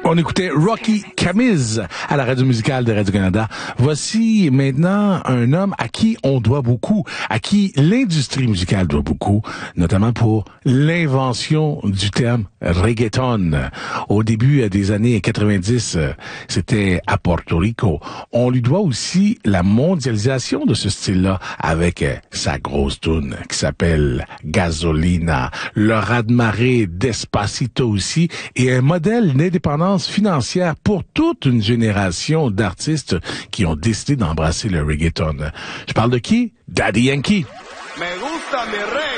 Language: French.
On écoutait Rocky Camiz à la radio musicale de Radio-Canada. Voici maintenant un homme à qui on doit beaucoup, à qui l'industrie musicale doit beaucoup, notamment pour l'invention du terme reggaeton. Au début des années 90, c'était à Porto Rico. On lui doit aussi la mondialisation de ce style-là avec sa grosse tune qui s'appelle Gasolina, le raz-de-marée Despacito aussi, et un modèle d'indépendance financière pour toute une génération d'artistes qui ont décidé d'embrasser le reggaeton. Je parle de qui? Daddy Yankee. Me gusta mi reggae.